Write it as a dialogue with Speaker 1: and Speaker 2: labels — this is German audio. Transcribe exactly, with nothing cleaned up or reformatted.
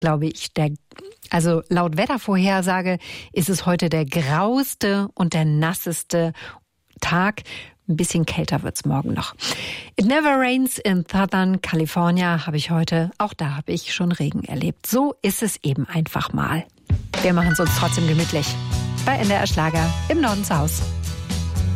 Speaker 1: glaube ich, der, also laut Wettervorhersage ist es heute der graueste und der nasseste Tag. Ein bisschen kälter wird's morgen noch. It never rains in Southern California habe ich heute. Auch da habe ich schon Regen erlebt. So ist es eben einfach mal. Wir machen es uns trotzdem gemütlich. Bei N D R Schlager im Norden zu Hause.